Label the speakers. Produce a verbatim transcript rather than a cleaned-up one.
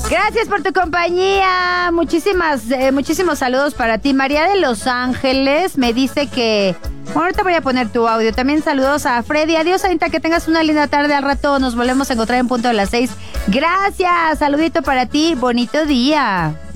Speaker 1: Gracias por tu compañía. Muchísimas, eh, muchísimos saludos para ti. María de Los Ángeles me dice que... Bueno, ahorita voy a poner tu audio. También saludos a Freddy. Adiós, Anita, que tengas una linda tarde. Al rato nos volvemos a encontrar en punto de las seis. Gracias. Saludito para ti. Bonito día.